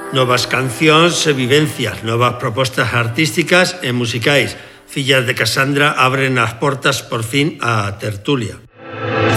Novas cancións e vivencias, novas propostas artísticas e musicais. Fillas de Casandra abren as portas por fin á tertulia.